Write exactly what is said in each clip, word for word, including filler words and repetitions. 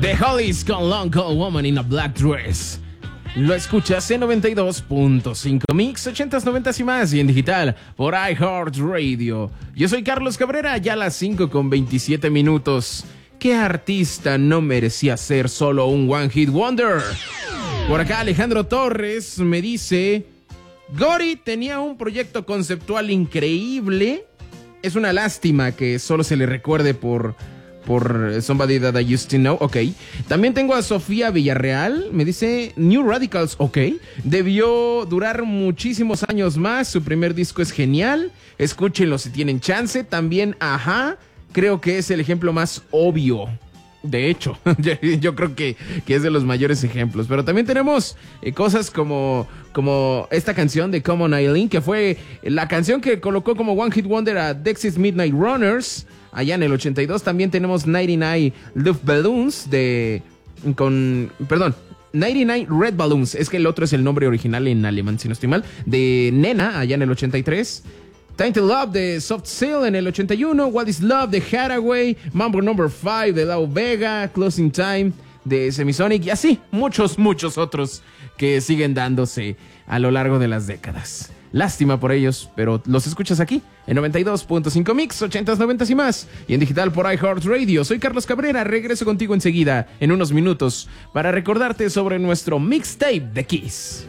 The Hollies con Long Cold Woman in a Black Dress. Lo escuchas en noventa y dos punto cinco Mix, ochentas, noventas y más, y en digital por iHeartRadio. Yo soy Carlos Cabrera, ya a las cinco con veintisiete minutos. ¿Qué artista no merecía ser solo un One Hit Wonder? Por acá Alejandro Torres me dice: Gori tenía un proyecto conceptual increíble. Es una lástima que solo se le recuerde por... por Somebody That I Used to Know, ok. También tengo a Sofía Villarreal, me dice New Radicals, ok. Debió durar muchísimos años más, su primer disco es genial, escúchenlo si tienen chance. También Ajá, creo que es el ejemplo más obvio. De hecho, yo, yo creo que, que es de los mayores ejemplos. Pero también tenemos eh, cosas como, como esta canción de Common Eileen, que fue la canción que colocó como One Hit Wonder a Dexys Midnight Runners allá en el ochenta y dos. También tenemos noventa y nueve Luftballons de... con... perdón, noventa y nueve Red Balloons. Es que el otro es el nombre original en alemán, si no estoy mal. De Nena, allá en el ochenta y tres. Tainted Love de Soft Cell en el ochenta y uno. What is Love de Hathaway. Mambo Number five de Lau Vega. Closing Time de Semisonic. Y así, muchos, muchos otros que siguen dándose a lo largo de las décadas. Lástima por ellos, pero los escuchas aquí en noventa y dos punto cinco Mix, ochentas, noventas y más, y en digital por iHeartRadio. Soy Carlos Cabrera, regreso contigo enseguida, en unos minutos, para recordarte sobre nuestro mixtape de Kiss.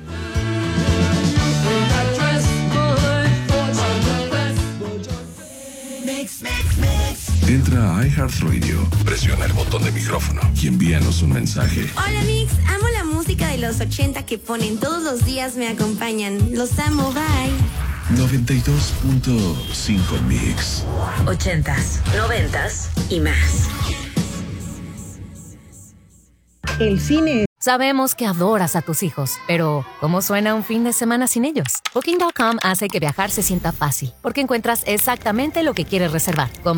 Entra a iHeartRadio, presiona el botón de micrófono y envíanos un mensaje. Hola Mix, amo la música de los ochenta que ponen todos los días, me acompañan. Los amo, bye. noventa y dos punto cinco Mix. Ochentas, noventas y más. El cine. Sabemos que adoras a tus hijos, pero ¿cómo suena un fin de semana sin ellos? Booking punto com hace que viajar se sienta fácil, porque encuentras exactamente lo que quieres reservar. Con